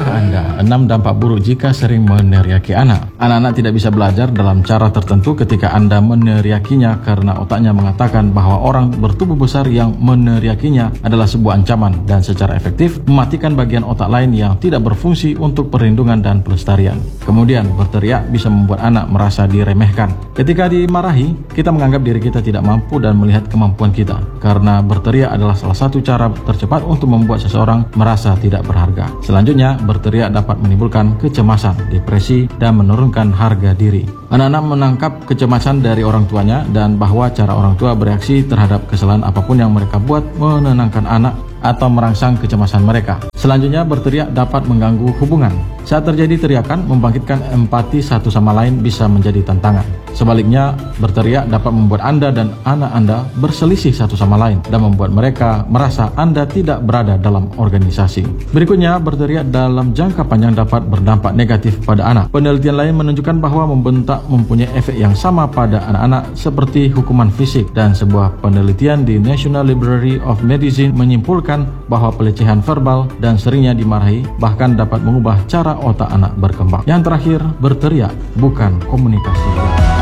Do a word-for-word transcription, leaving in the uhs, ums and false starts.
Tahukah Anda enam dampak buruk jika sering meneriaki anak? Anak-anak tidak bisa belajar dalam cara tertentu ketika Anda meneriakinya karena otaknya mengatakan bahwa orang bertubuh besar yang meneriakinya adalah sebuah ancaman dan secara efektif mematikan bagian otak lain yang tidak berfungsi untuk perlindungan dan pelestarian. Kemudian, berteriak bisa membuat anak merasa diremehkan. Ketika dimarahi, kita menganggap diri kita tidak mampu dan melihat kemampuan kita, karena berteriak adalah salah satu cara tercepat untuk membuat seseorang merasa tidak berharga. Selanjutnya, berteriak dapat menimbulkan kecemasan, depresi, dan menurunkan harga diri. Anak-anak menangkap kecemasan dari orang tuanya dan bahwa cara orang tua bereaksi terhadap kesalahan apapun yang mereka buat menenangkan anak atau merangsang kecemasan mereka. Selanjutnya, berteriak dapat mengganggu hubungan. Saat terjadi teriakan, membangkitkan empati satu sama lain bisa menjadi tantangan. Sebaliknya, berteriak dapat membuat Anda dan anak Anda berselisih satu sama lain dan membuat mereka merasa Anda tidak berada dalam organisasi. Berikutnya, berteriak dalam jangka panjang dapat berdampak negatif pada anak. Penelitian lain menunjukkan bahwa membentak mempunyai efek yang sama pada anak-anak seperti hukuman fisik, dan sebuah penelitian di National Library of Medicine menyimpulkan bahwa pelecehan verbal dan seringnya dimarahi bahkan dapat mengubah cara otak anak berkembang. Yang terakhir, berteriak bukan komunikasi.